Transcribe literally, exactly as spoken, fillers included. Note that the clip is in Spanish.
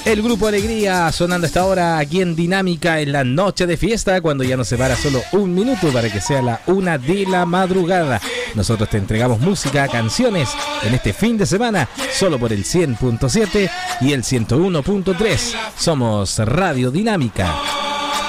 El Grupo Alegría sonando hasta ahora aquí en Dinámica en la noche de fiesta, cuando ya nos separa solo un minuto para que sea la una de la madrugada. Nosotros te entregamos música, canciones en este fin de semana, solo por el cien punto siete y el ciento uno punto tres. Somos Radio Dinámica.